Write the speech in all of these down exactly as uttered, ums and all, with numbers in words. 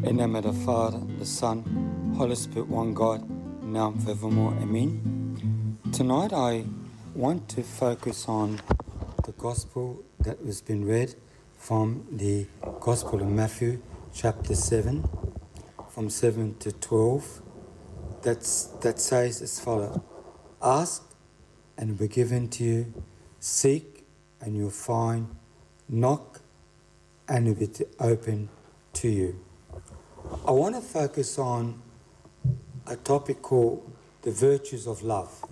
In the name of the Father, the Son, Holy Spirit, one God, now and forevermore. Amen. Tonight I want to focus on the Gospel that has been read from the Gospel of Matthew, chapter seven, from seven to twelve. That's, that says as follows: Ask and it will be given to you, seek and you'll find, knock and it will be open to you. I want to focus on a topic called the virtues of love.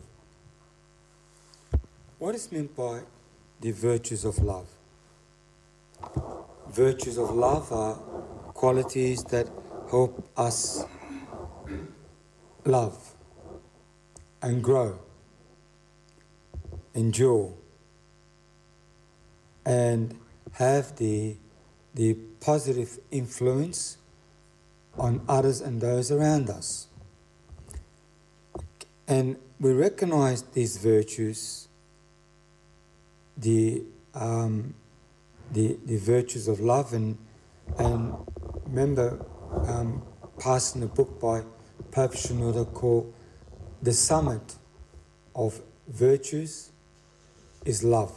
What is meant by the virtues of love? Virtues of love are qualities that help us love and grow, endure, and have the, the positive influence on others and those around us. And we recognize these virtues, the um, the, the virtues of love, and and remember um, passing a book by Pope Shenouda called The Summit of Virtues is Love.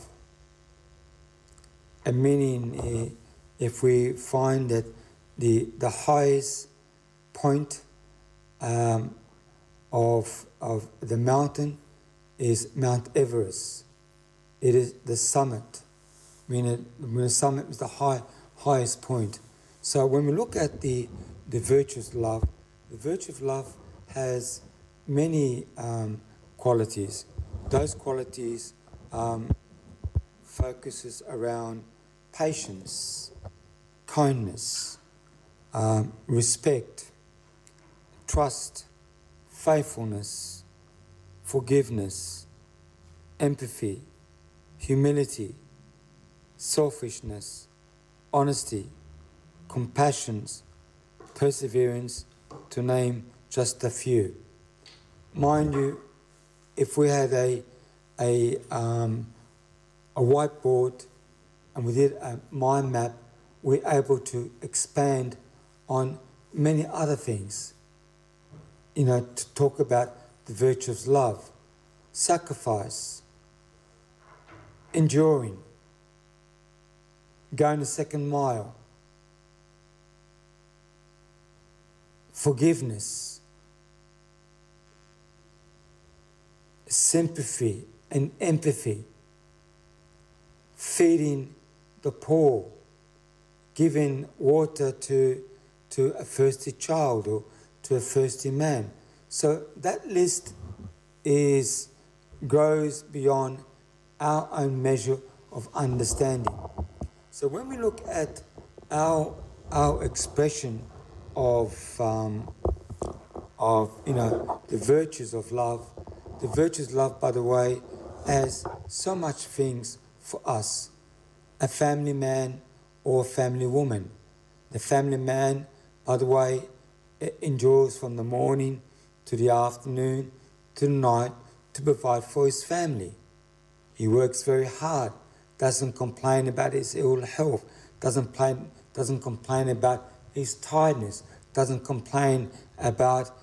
And meaning, uh, if we find that the the highest point um, of of the mountain is Mount Everest. It is the summit. Meaning, the summit is the high highest point. So when we look at the the virtues of love, the virtue of love has many um, qualities. Those qualities um, focuses around patience, kindness, um, respect, trust, faithfulness, forgiveness, empathy, humility, selfishness, honesty, compassion, perseverance, to name just a few. Mind you, if we had a a um, a whiteboard and we did a mind map, we're able to expand on many other things. You know, to talk about the virtues of love, sacrifice, enduring, going the second mile, forgiveness, sympathy and empathy, feeding the poor, giving water to, to a thirsty child or to a thirsty man. So that list is grows beyond our own measure of understanding. So when we look at our our expression of um, of you know the virtues of love, the virtues of love, by the way, has so much things for us. A family man or a family woman. The family man, by the way, endures from the morning to the afternoon to the night to provide for his family. He works very hard, doesn't complain about his ill health, doesn't, play, doesn't complain about his tiredness, doesn't complain about